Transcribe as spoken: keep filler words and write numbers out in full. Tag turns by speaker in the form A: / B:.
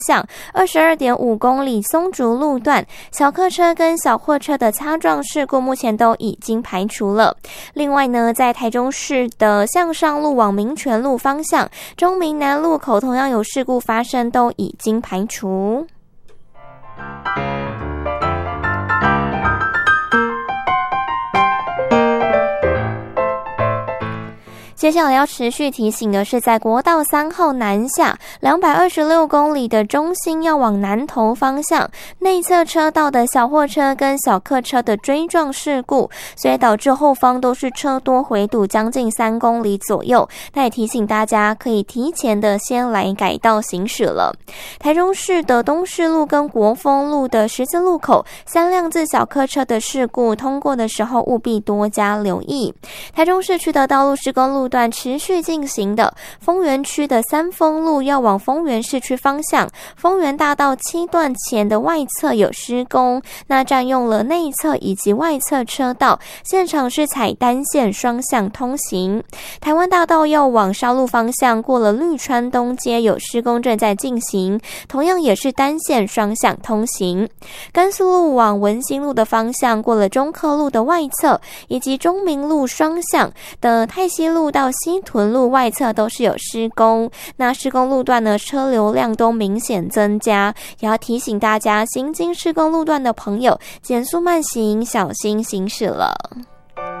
A: 向 二十二点五公里松竹路段小客车跟小货车的擦撞事故目前都已经排除了。另外呢，在台中市的向上路往民权路方向中民南路口同样有事故发生，都已经排除。接下来要持续提醒的是，在国道三号南下两百二十六公里的中心要往南投方向内侧车道的小货车跟小客车的追撞事故，所以导致后方都是车多回堵将近三公里左右。那也提醒大家可以提前的先来改道行驶了。台中市的东势路跟国丰路的十字路口三辆自小客车的事故，通过的时候务必多加留意。台中市区的道路施工路段持续进行的丰原区的三丰路要往丰原市区方向，丰原大道七段前的外侧有施工，那占用了内侧以及外侧车道，现场是采单线双向通行。台湾大道要往沙鹿方向，过了绿川东街有施工正在进行，同样也是单线双向通行。甘肃路往文心路的方向，过了中客路的外侧以及中明路双向的泰西路到西屯路外侧都是有施工，那施工路段呢车流量都明显增加，也要提醒大家行经施工路段的朋友减速慢行，小心行驶了。